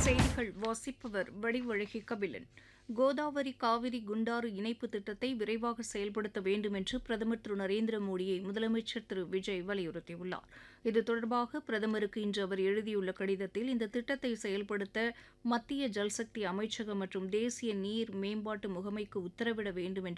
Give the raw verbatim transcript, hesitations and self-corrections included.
செய்திகள் வாசிப்பவர் வடிவழகி கபிலன். கோதாவரி காவிரி குண்டாறு இணைப்பு திட்டத்தை விரைவாக செயல்படுத்த வேண்டும் என்று பிரதமர் திரு நரேந்திர மோடியை முதலமைச்சர் திரு விஜய் வலியுறுத்தியுள்ளார். இது தொடர்பாக பிரதமருக்கு இன்று அவர் எழுதியுள்ள கடிதத்தில் இந்த திட்டத்தை செயல்படுத்த மத்திய ஜல்சக்தி அமைச்சகம் மற்றும் தேசிய நீர் மேம்பாட்டு முகமைக்கு உத்தரவிட வேண்டும் என்று